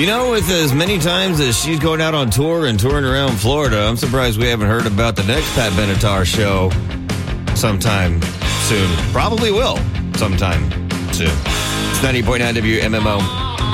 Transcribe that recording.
You know, with as many times as she's going out on tour and touring around Florida, I'm surprised we haven't heard about the next Pat Benatar show sometime soon. Probably will sometime soon. It's 90.9 WMMO.